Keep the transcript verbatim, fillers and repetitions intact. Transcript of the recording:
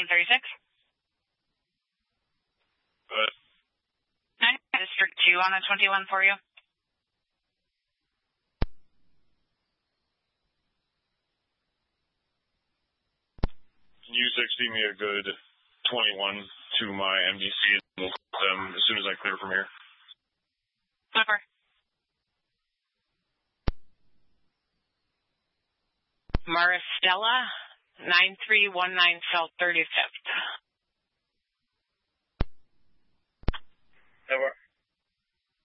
thirty-six. Good. nine District two on a twenty-one for you. Can you sixty me a good twenty-one to my M D C, and we'll call them as soon as I clear from here? Over. Maristella, nine three one nine South thirty-fifth. Over.